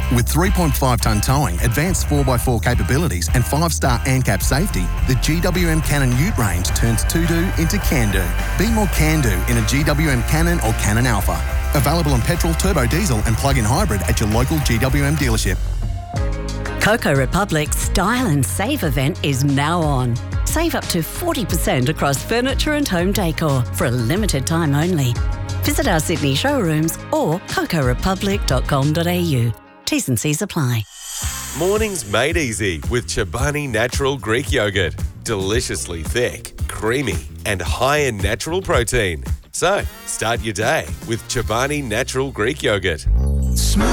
With 3.5-tonne towing, advanced 4x4 capabilities and 5-star ANCAP safety, the GWM Cannon Ute range turns to-do into can-do. Be more can-do in a GWM Cannon or Cannon Alpha. Available on petrol, turbo diesel and plug-in hybrid at your local GWM dealership. Coco Republic's Style and Save event is now on. Save up to 40% across furniture and home decor for a limited time only. Visit our Sydney showrooms or cocorepublic.com.au. T's and C's apply. Mornings made easy with Chobani Natural Greek Yogurt. Deliciously thick, creamy and high in natural protein. So, start your day with Chobani Natural Greek Yogurt.